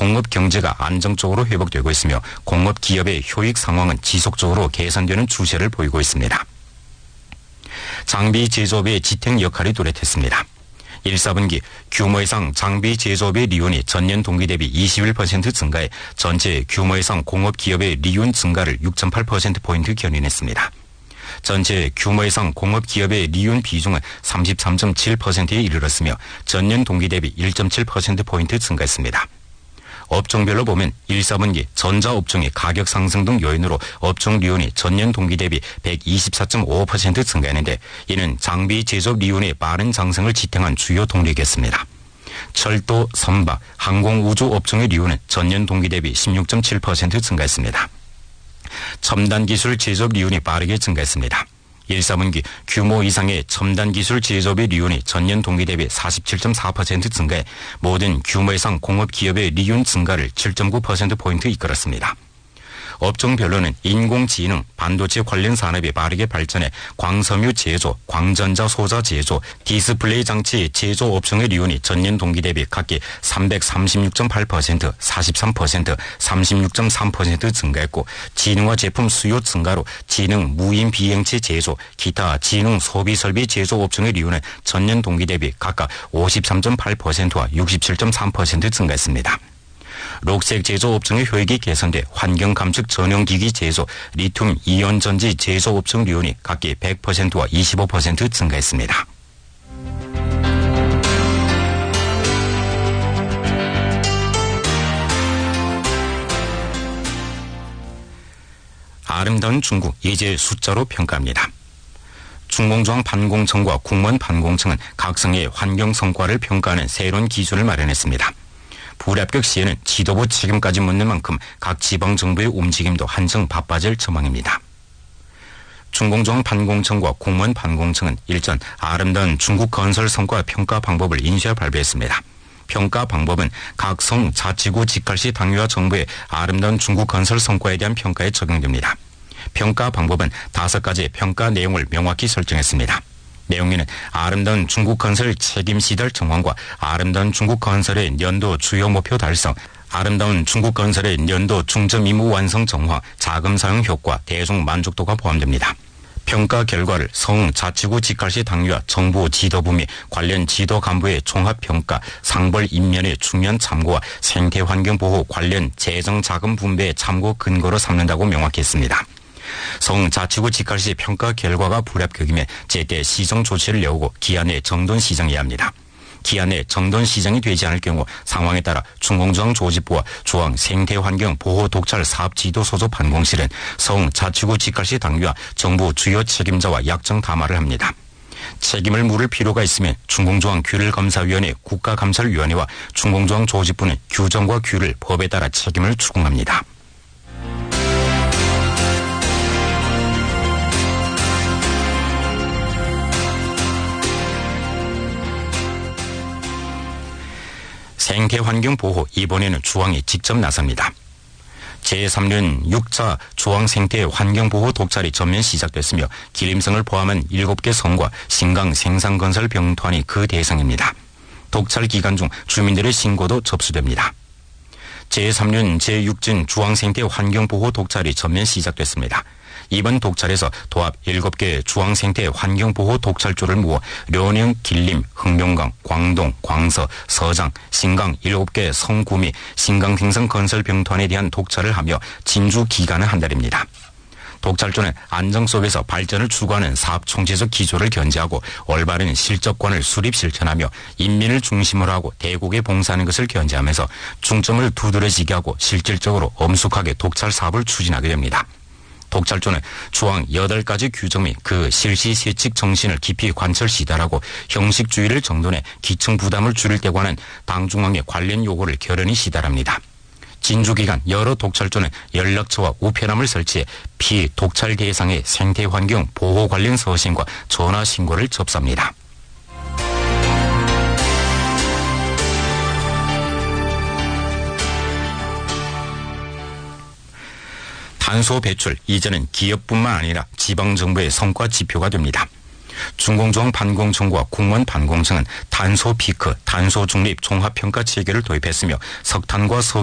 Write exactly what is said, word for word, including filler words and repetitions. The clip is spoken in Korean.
공업 경제가 안정적으로 회복되고 있으며 공업 기업의 효익 상황은 지속적으로 개선되는 추세를 보이고 있습니다. 장비 제조업의 지탱 역할이 뚜렷했습니다. 일, 사분기 규모이상 장비 제조업의 리온이 전년 동기 대비 이십일 퍼센트 증가해 전체 규모이상 공업기업의 리온 증가를 육 점 팔 퍼센트포인트 견인했습니다. 전체 규모이상 공업기업의 리온 비중은 삼십삼 점 칠 퍼센트에 이르렀으며 전년 동기 대비 일 점 칠 퍼센트포인트 증가했습니다. 업종별로 보면 일, 사분기 전자업종의 가격 상승 등 요인으로 업종 리온이 전년 동기 대비 백이십사 점 오 퍼센트 증가했는데 이는 장비 제조업 리온의 빠른 상승을 지탱한 주요 동력이었습니다. 철도, 선박, 항공우주 업종의 리온은 전년 동기 대비 십육 점 칠 퍼센트 증가했습니다. 첨단 기술 제조업 리온이 빠르게 증가했습니다. 일, 사분기 규모 이상의 첨단 기술 제조업의 리온이 전년 동기 대비 사십칠 점 사 퍼센트 증가해 모든 규모 이상 공업 기업의 리온 증가를 칠 점 구 퍼센트포인트 이끌었습니다. 업종별로는 인공지능, 반도체 관련 산업이 빠르게 발전해 광섬유 제조, 광전자 소자 제조, 디스플레이 장치 제조 업종의 리온이 전년 동기 대비 각기 삼백삼십육 점 팔 퍼센트, 사십삼 퍼센트, 삼십육 점 삼 퍼센트 증가했고 지능화 제품 수요 증가로 지능 무인 비행체 제조, 기타 지능 소비 설비 제조 업종의 리온은 전년 동기 대비 각각 오십삼 점 팔 퍼센트와 육십칠 점 삼 퍼센트 증가했습니다. 녹색 제조 업종의 효익이 개선돼 환경 감축 전용기기 제조, 리튬 이온 전지 제조 업종 리온이 각기 백 퍼센트와 이십오 퍼센트 증가했습니다. 아름다운 중국 이제 숫자로 평가합니다. 중공조항 반공청과 국무원 반공청은 각 성의 환경 성과를 평가하는 새로운 기준을 마련했습니다. 불합격 시에는 지도부 책임까지 묻는 만큼 각 지방정부의 움직임도 한층 바빠질 전망입니다. 중공조항 반공청과 국무원 반공청은 일전 아름다운 중국 건설 성과 평가 방법을 인쇄 발표했습니다. 평가 방법은 각 성 자치구 직할시 당위와 정부의 아름다운 중국 건설 성과에 대한 평가에 적용됩니다. 평가 방법은 다섯 가지의 평가 내용을 명확히 설정했습니다. 내용에는 아름다운 중국 건설 책임 시설 정황과 아름다운 중국 건설의 연도 주요 목표 달성, 아름다운 중국 건설의 연도 중점 임무 완성 정황, 자금 사용 효과, 대중 만족도가 포함됩니다. 평가 결과를 성 자치구 직할시 당위와 정부 지도부 및 관련 지도 간부의 종합평가, 상벌 인면의 중요한 참고와 생태환경보호 관련 재정 자금 분배의 참고 근거로 삼는다고 명확히 했습니다. 성 자치구 직할시 평가 결과가 불합격이면 제때 시정 조치를 내오고 기한 내에 정돈 시정해야 합니다. 기한 내에 정돈 시정이 되지 않을 경우 상황에 따라 중공조항 조직부와 조항 생태환경 보호 독찰 사업지도소조 반공실은 성 자치구 직할시 당위와 정부 주요 책임자와 약정 담화를 합니다. 책임을 물을 필요가 있으면 중공조항 규율검사위원회 국가감찰위원회와 중공조항 조직부는 규정과 규율 법에 따라 책임을 추궁합니다. 생태환경 보호 이번에는 주황이 직접 나섭니다. 제삼 년 육 차 주황 생태 환경 보호 독찰이 전면 시작됐으며 기림성을 포함한 일곱 개 성과 신강 생산건설 병团이 그 대상입니다. 독찰 기간 중 주민들의 신고도 접수됩니다. 제삼 년 제육 진 주황 생태 환경 보호 독찰이 전면 시작됐습니다. 이번 독찰에서 도합 일곱 개 주황 생태 환경 보호 독찰조를 모아 련영, 길림, 흑룡강, 광동, 광서, 서장, 신강 일곱 개 성구 및 신강 생산 건설 병团에 대한 독찰을 하며 진주 기간은 한 달입니다. 독찰조는 안정 속에서 발전을 추구하는 사업 총체적 기조를 견제하고 올바른 실적관을 수립 실천하며 인민을 중심으로 하고 대국에 봉사하는 것을 견제하면서 중점을 두드러지게 하고 실질적으로 엄숙하게 독찰 사업을 추진하게 됩니다. 독찰조는 주황 여덟 가지 규정 및 그 실시 세칙 정신을 깊이 관철 시달하고 형식주의를 정돈해 기층 부담을 줄일 때 관한 당중앙의 관련 요구를 결연히 시달합니다. 진주기간 여러 독찰조는 연락처와 우편함을 설치해 피독찰 대상의 생태환경 보호 관련 서신과 전화 신고를 접수합니다. 탄소 배출 이제는 기업뿐만 아니라 지방정부의 성과 지표가 됩니다. 중공조항 반공청과 국무원 반공청은 탄소 피크, 탄소 중립 종합평가 체계를 도입했으며 석탄과 석